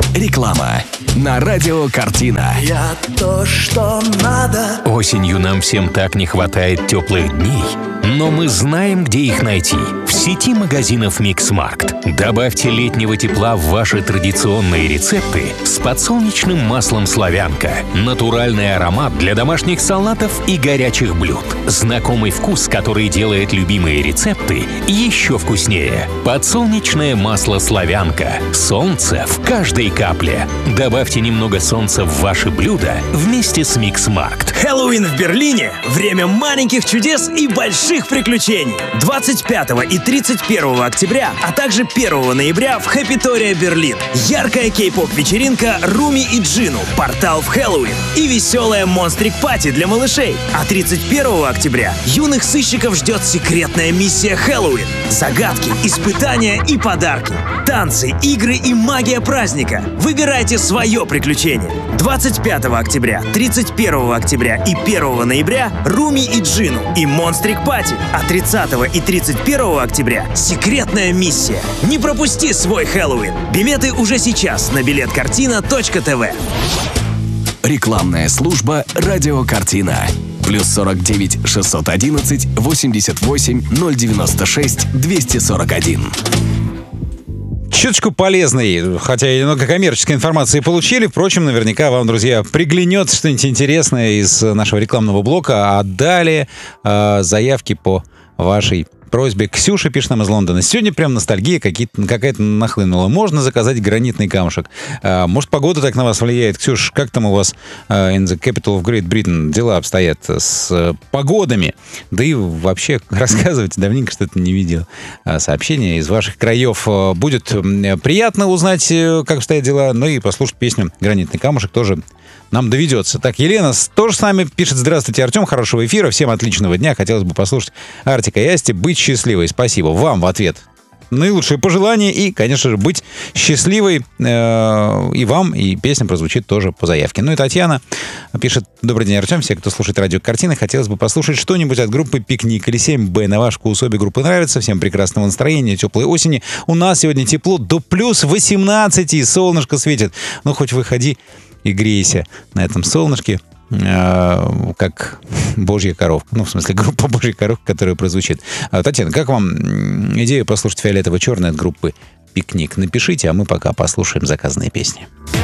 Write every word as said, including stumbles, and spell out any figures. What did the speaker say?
Реклама на радио «Картина». Я то, что надо. Осенью нам всем так не хватает теплых дней, но мы знаем, где их найти. В сети магазинов «Миксмаркт». Добавьте летнего тепла в ваши традиционные рецепты с подсолнечным маслом «Славянка». Натуральный аромат для домашних салатов и горячих блюд. Знакомый вкус, который делает любимые рецепты еще вкуснее. Подсолнечное масло «Славянка». Солнце в каждой капле. Добавьте немного солнца в ваши блюда вместе с «Миксмаркт». Хэллоуин в Берлине – время маленьких чудес и больших приключений. двадцать пятого и тридцать первого октября, а также первого ноября в Хэпитория Берлин. Яркая кей-поп-вечеринка Руми и Джину, портал в Хэллоуин и веселая монстрик-пати для малышей. А тридцать первого октября юных сыщиков ждет секретная миссия Хэллоуин. Загадки, испытания и подарки. Танцы, игры и магия праздника. Выбирайте свое приключение. двадцать пятого октября, тридцать первого октября и первого ноября Руми и Джину и монстрик пати. А тридцатого и тридцать первого октября секретная миссия. Не пропусти свой Хэллоуин. Билеты уже сейчас на билет картина точка тв. Рекламная служба «Радио Картина». Плюс сорок девять шестьсот одиннадцать восемьдесят восемь ноль девяносто шесть двести сорок один. Чуточку полезной, хотя и немного коммерческой информации получили. Впрочем, наверняка вам, друзья, приглянется что-нибудь интересное из нашего рекламного блока. А далее э, заявки по вашей просьбе. Ксюша пишет нам из Лондона. Сегодня прям ностальгия какая-то нахлынула. Можно заказать гранитный камушек. А, может, погода так на вас влияет? Ксюш, как там у вас uh, in the capital of Great Britain дела обстоят с uh, погодами? Да и вообще рассказывайте. Давненько что-то не видел uh, сообщения из ваших краев. Uh, будет uh, приятно узнать, uh, как обстоят дела. Ну и послушать песню «Гранитный камушек» тоже нам доведется. Так, Елена тоже с нами пишет. Здравствуйте, Артем, хорошего эфира, всем отличного дня. Хотелось бы послушать Артика и Асти «Быть счастливой». Спасибо вам в ответ. Наилучшие пожелания и, конечно же, быть счастливой э, и вам, и песня прозвучит тоже по заявке. Ну и Татьяна пишет: добрый день, Артем, все, кто слушает радио «Картина», хотелось бы послушать что-нибудь от группы «Пикник» или семь бэ. На ваш вкус обе группы нравятся. Всем прекрасного настроения, теплой осени. У нас сегодня тепло до плюс восемнадцати, солнышко светит. Ну, хоть выходи и грейся на этом солнышке, э, как божья коровка. Ну, в смысле, группа «Божья коровка», которая прозвучит. А, Татьяна, как вам идея послушать «Фиолетово-черное» от группы «Пикник»? Напишите, а мы пока послушаем заказанные песни.